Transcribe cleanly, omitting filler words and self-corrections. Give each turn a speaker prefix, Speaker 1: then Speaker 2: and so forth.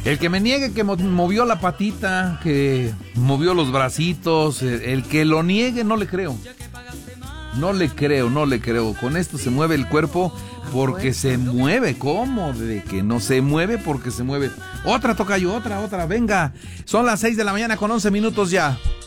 Speaker 1: El que me niegue que movió la patita, que movió los bracitos, el que lo niegue, no le creo. No le creo. Con esto se mueve el cuerpo porque se mueve. ¿Cómo? De que no se mueve porque se mueve. Otra, tocayo, otra. Venga. Son las 6 de la mañana con 11 minutos ya.